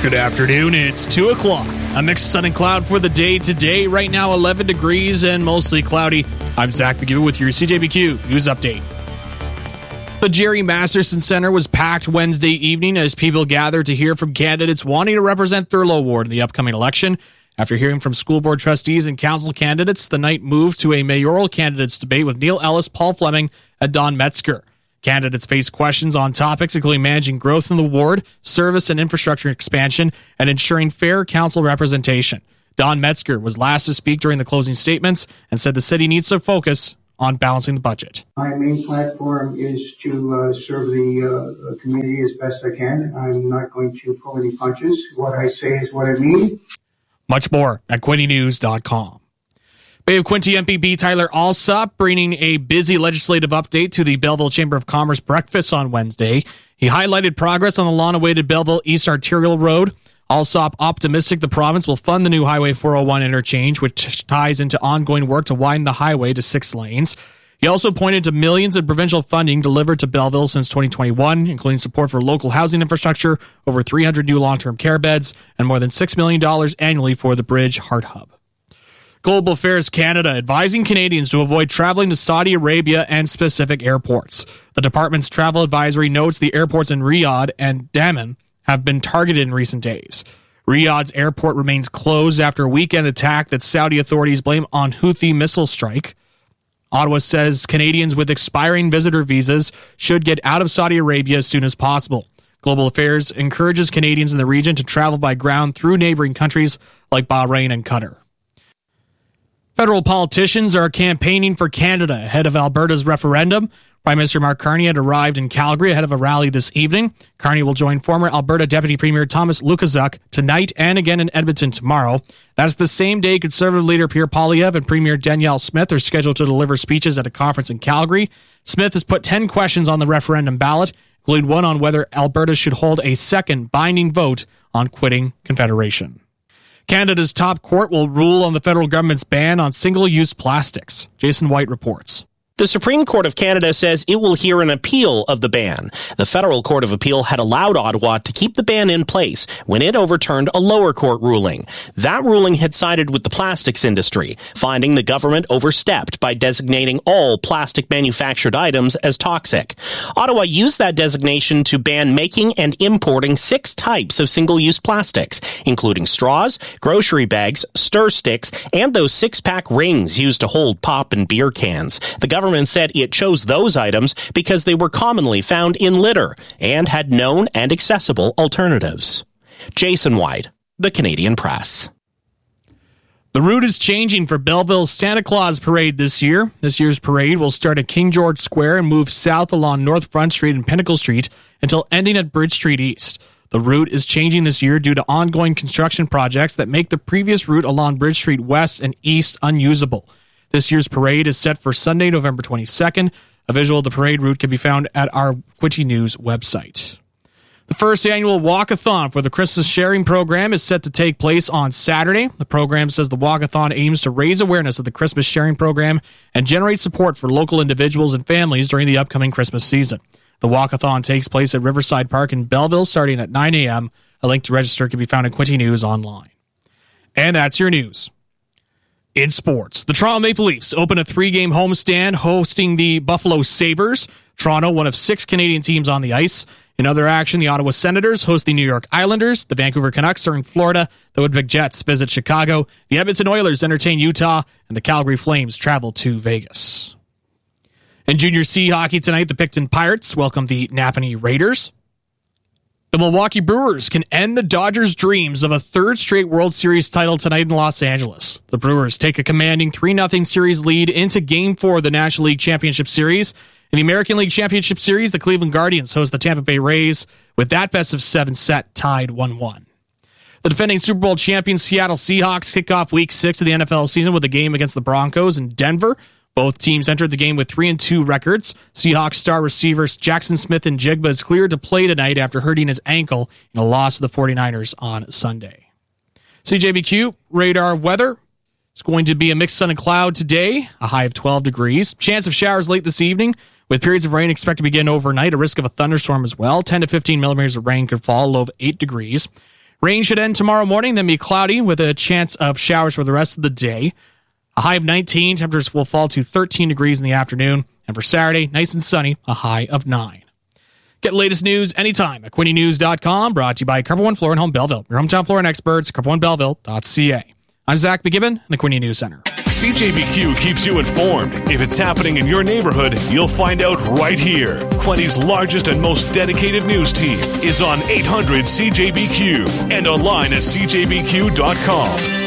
Good afternoon. It's 2 o'clock. A mixed sun and cloud for the day today. Right now, 11 degrees and mostly cloudy. I'm Zach McGill with your CJBQ News Update. The Jerry Masterson Center was packed Wednesday evening as people gathered to hear from candidates wanting to represent Thurlow Ward in the upcoming election. After hearing from school board trustees and council candidates, the night moved to a mayoral candidates debate with Neil Ellis, Paul Fleming, and Don Metzger. Candidates face questions on topics including managing growth in the ward, service and infrastructure expansion, and ensuring fair council representation. Don Metzger was last to speak during the closing statements and said the city needs to focus on balancing the budget. My main platform is to serve the community as best I can. I'm not going to pull any punches. What I say is what I mean. Much more at QuintyNews.com. Bay of Quinte MPP Tyler Alsop bringing a busy legislative update to the Belleville Chamber of Commerce breakfast on Wednesday. He highlighted progress on the long-awaited Belleville East Arterial Road. Alsop optimistic the province will fund the new Highway 401 interchange, which ties into ongoing work to widen the highway to 6 lanes. He also pointed to millions in provincial funding delivered to Belleville since 2021, including support for local housing infrastructure, over 300 new long-term care beds, and more than $6 million annually for the Bridge Heart Hub. Global Affairs Canada advising Canadians to avoid traveling to Saudi Arabia and specific airports. The department's travel advisory notes the airports in Riyadh and Dammam have been targeted in recent days. Riyadh's airport remains closed after a weekend attack that Saudi authorities blame on Houthi missile strike. Ottawa says Canadians with expiring visitor visas should get out of Saudi Arabia as soon as possible. Global Affairs encourages Canadians in the region to travel by ground through neighboring countries like Bahrain and Qatar. Federal politicians are campaigning for Canada ahead of Alberta's referendum. Prime Minister Mark Carney had arrived in Calgary ahead of a rally this evening. Carney will join former Alberta Deputy Premier Thomas Lukaszuk tonight and again in Edmonton tomorrow. That's the same day Conservative leader Pierre Poilievre and Premier Danielle Smith are scheduled to deliver speeches at a conference in Calgary. Smith has put 10 questions on the referendum ballot, including one on whether Alberta should hold a second binding vote on quitting Confederation. Canada's top court will rule on the federal government's ban on single-use plastics. Jason White reports. The Supreme Court of Canada says it will hear an appeal of the ban. The Federal Court of Appeal had allowed Ottawa to keep the ban in place when it overturned a lower court ruling. That ruling had sided with the plastics industry, finding the government overstepped by designating all plastic manufactured items as toxic. Ottawa used that designation to ban making and importing 6 types of single-use plastics, including straws, grocery bags, stir sticks, and those 6-pack rings used to hold pop and beer cans. The government said it chose those items because they were commonly found in litter and had known and accessible alternatives. Jason White, The Canadian Press. The route is changing for Belleville's Santa Claus Parade this year. This year's parade will start at King George Square and move south along North Front Street and Pinnacle Street until ending at Bridge Street East. The route is changing this year due to ongoing construction projects that make the previous route along Bridge Street West and East unusable. This year's parade is set for Sunday, November 22nd. A visual of the parade route can be found at our Quinte News website. The first annual walkathon for the Christmas Sharing Program is set to take place on Saturday. The program says the walkathon aims to raise awareness of the Christmas Sharing Program and generate support for local individuals and families during the upcoming Christmas season. The walkathon takes place at Riverside Park in Belleville starting at 9 a.m. A link to register can be found at Quinte News online. And that's your news. In sports, the Toronto Maple Leafs open a 3-game homestand hosting the Buffalo Sabres. Toronto, one of 6 Canadian teams on the ice. In other action, the Ottawa Senators host the New York Islanders. The Vancouver Canucks are in Florida. The Winnipeg Jets visit Chicago. The Edmonton Oilers entertain Utah. And the Calgary Flames travel to Vegas. In Junior C hockey tonight, the Picton Pirates welcome the Napanee Raiders. The Milwaukee Brewers can end the Dodgers' dreams of a 3rd straight World Series title tonight in Los Angeles. The Brewers take a commanding 3-0 series lead into Game 4 of the National League Championship Series. In the American League Championship Series, the Cleveland Guardians host the Tampa Bay Rays, with that best-of-7 set tied 1-1. The defending Super Bowl champion Seattle Seahawks kick off Week 6 of the NFL season with a game against the Broncos in Denver. Both teams entered the game with 3-2 records. Seahawks star receivers Jackson Smith-Njigba is cleared to play tonight after hurting his ankle in a loss to the 49ers on Sunday. CJBQ radar weather. It's going to be a mixed sun and cloud today, a high of 12 degrees. Chance of showers late this evening, with periods of rain expected to begin overnight. A risk of a thunderstorm as well. 10 to 15 millimeters of rain could fall, low of 8 degrees. Rain should end tomorrow morning, then be cloudy with a chance of showers for the rest of the day. A high of 19. Temperatures will fall to 13 degrees in the afternoon. And for Saturday, nice and sunny, a high of 9. Get the latest news anytime at QuinnyNews.com. Brought to you by Carpet One Floor and Home Belleville. Your hometown flooring experts, CarpetOneBelleville.ca. I'm Zach McGibbon in the Quinny News Center. CJBQ keeps you informed. If it's happening in your neighborhood, you'll find out right here. Quinny's largest and most dedicated news team is on 800 CJBQ and online at CJBQ.com.